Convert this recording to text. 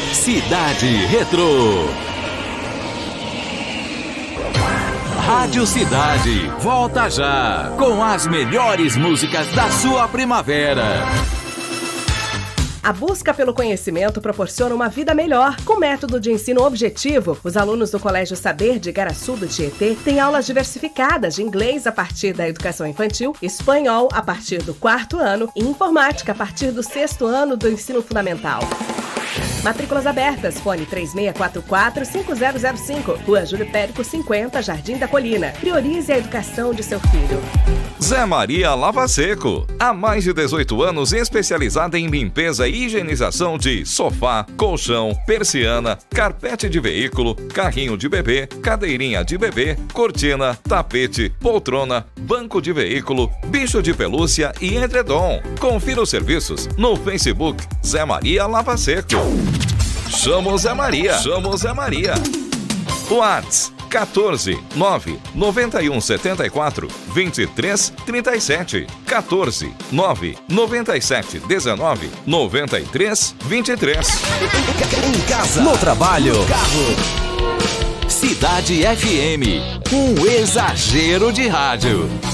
Cidade Retrô. Rádio Cidade, volta já, com as melhores músicas da sua primavera. A busca pelo conhecimento proporciona uma vida melhor. Com método de ensino objetivo, os alunos do Colégio Saber de Igaraçu do Tietê têm aulas diversificadas de inglês a partir da educação infantil, espanhol a partir do 4º ano e informática a partir do 6º ano do ensino fundamental. Matrículas abertas, fone 3644-5005, Rua Júlio Périco 50, Jardim da Colina. Priorize a educação de seu filho. Zé Maria Lava Seco, há mais de 18 anos especializada em limpeza e higienização de sofá, colchão, persiana, carpete de veículo, carrinho de bebê, cadeirinha de bebê, cortina, tapete, poltrona, banco de veículo, bicho de pelúcia e edredom. Confira os serviços no Facebook Zé Maria Lava Seco. Chama o Zé Maria. Chama o Zé Maria. WhatsApp 14 9 91 74 23 37. 14 9 97 19 93 23. Em casa, no trabalho, no carro. Cidade FM, um exagero de rádio.